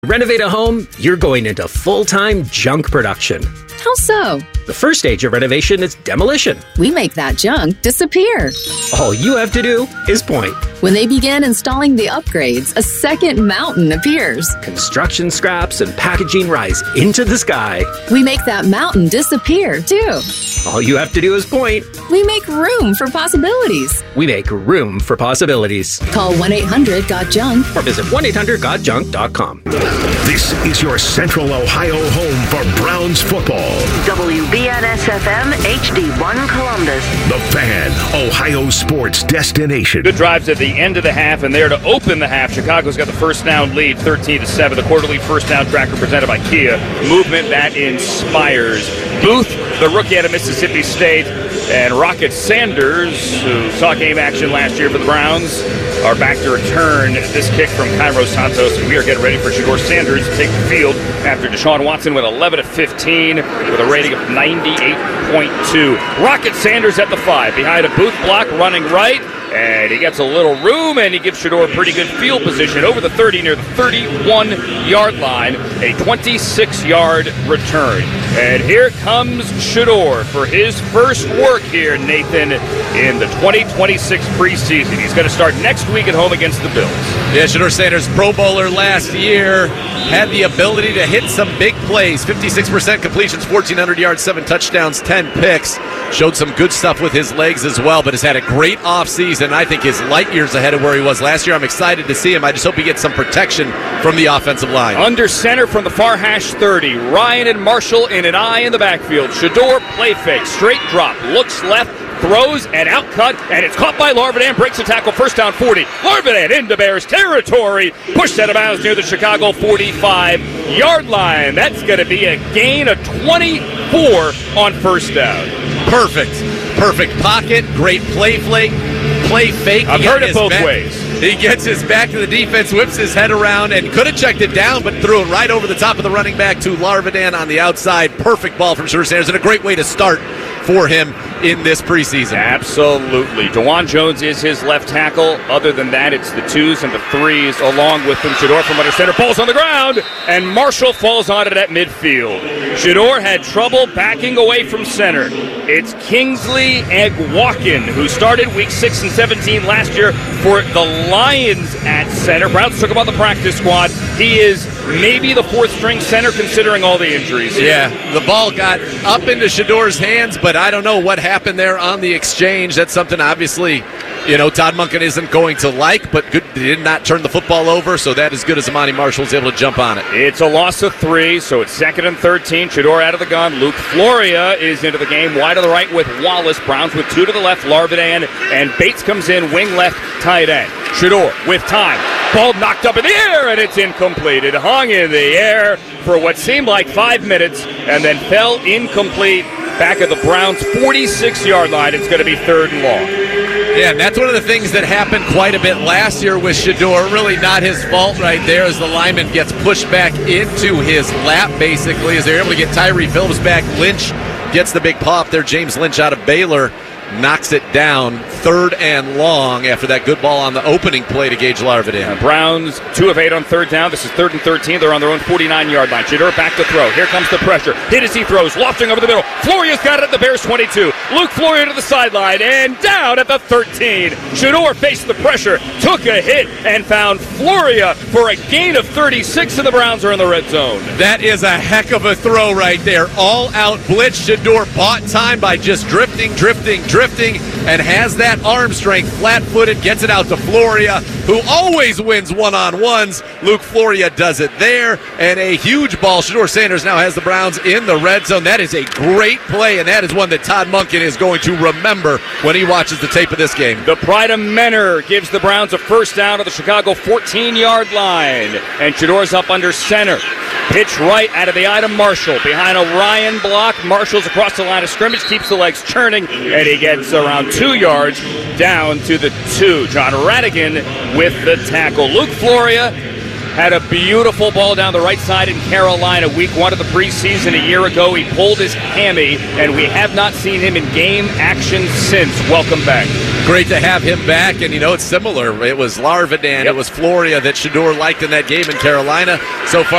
Renovate a home, you're going into full-time junk production. How so? The first stage of renovation is demolition. We make that junk disappear. All you have to do is point. When they begin installing the upgrades, a second mountain appears. Construction scraps and packaging rise into the sky. We make that mountain disappear, too. All you have to do is point. We make room for possibilities. We make room for possibilities. Call 1-800-GOT-JUNK or visit 1-800-GOT-JUNK.com. This is your Central Ohio home for Browns football. WBNS-FM HD1 Columbus. The Fan, Ohio sports destination. Good drives at the end of the half, and there to open the half, Chicago's got the first down lead, 13-7. The quarterly first down tracker presented by Kia. Movement that inspires. Booth, the rookie out of Mississippi State, and Rocket Sanders, who saw game action last year for the Browns, are back to return this kick from Cairo Santos. And we are getting ready for Shedeur Sanders to take the field after Deshaun Watson went 11-15 with a rating of 98.2. Rocket Sanders at the 5, behind a Booth block, running right. And he gets a little room, and he gives Shedeur a pretty good field position over the 30 near the 31-yard line, a 26-yard return. And here comes Shedeur for his first work here, Nathan, in the 2026 preseason. He's going to start next week at home against the Bills. Yeah, Shedeur Sanders, Pro Bowler last year, had the ability to hit some big plays. 56% completions, 1,400 yards, 7 touchdowns, 10 picks. Showed some good stuff with his legs as well, but has had a great offseason. I think is light years ahead of where he was last year. I'm excited to see him. I just hope he gets some protection from the offensive line. Under center from the far hash 30. Ryan and Marshall in an eye in the backfield. Shedeur play fake, straight drop, looks left, throws and outcut, and it's caught by Larvidan, breaks the tackle, first down 40. Larvidan into Bears territory, pushed out of bounds near the Chicago 45-yard line. That's going to be a gain of 24 on first down. Perfect pocket, great play fake. I've heard it both ways. He gets his back to the defense, whips his head around, and could have checked it down, but threw it right over the top of the running back to Larvidan on the outside. Perfect ball from Shedeur Sanders, and a great way to start for him in this preseason. Absolutely. DeJuan Jones is his left tackle. Other than that, it's the 2s and the 3s along with him. Shedeur from under center, ball's on the ground, and Marshall falls on it at midfield. Shedeur had trouble backing away from center. It's Kingsley Egwakin, who started week 6 and 17 last year for the Lions at center. Browns took him on the practice squad. He is maybe the 4th-string center considering all the injuries. Yeah, the ball got up into Shedeur's hands, but I don't know what happened there on the exchange. That's something obviously, Todd Monken isn't going to like, but good, he did not turn the football over, so that is good as Amani Marshall was able to jump on it. It's a loss of 3, so it's 2nd and 13. Shedeur out of the gun. Luke Floria is into the game, wide to the right with Wallace. Browns with 2 to the left, Larvidan, and Bates comes in, wing left, tight end. Shedeur with time. Ball knocked up in the air, and it's incomplete. It hung in the air for what seemed like 5 minutes, and then fell incomplete back at the Browns' 46-yard line. It's going to be 3rd and long. Yeah, and that's one of the things that happened quite a bit last year with Shedeur. Really not his fault right there as the lineman gets pushed back into his lap, basically, as they're able to get Tyree Phillips back. Lynch gets the big pop there. James Lynch out of Baylor knocks it down, 3rd and long after that good ball on the opening play to Gage Larvidan. Browns 2 of 8 on 3rd down. This is 3rd and 13. They're on their own 49-yard line. Shedeur back to throw. Here comes the pressure. Hit as he throws, lofting over the middle. Floria's got it at the Bears 22. Luke Floria to the sideline and down at the 13. Shedeur faced the pressure, took a hit, and found Floria for a gain of 36, and the Browns are in the red zone. That is a heck of a throw right there. All-out blitz. Shedeur bought time by just drifting, and has that arm strength, flat-footed, gets it out to Floria, who always wins one-on-ones. Luke Floria does it there, and a huge ball. Shedeur Sanders now has the Browns in the red zone. That is a great play, and that is one that Todd Monken is going to remember when he watches the tape of this game. The Pride of Menor gives the Browns a first down to the Chicago 14-yard line, and Shedeur's up under center. Pitch right out of the eye to Marshall. Behind a Ryan block, Marshall's across the line of scrimmage, keeps the legs churning, and he gets around 2 yards down to the 2. John Radigan with the tackle. Luke Floria had a beautiful ball down the right side in Carolina week 1 of the preseason a year ago. He pulled his hammy, and we have not seen him in game action since. Welcome back. Great to have him back, and it's similar. It was Larvidan, It was Floria that Shedeur liked in that game in Carolina. So far,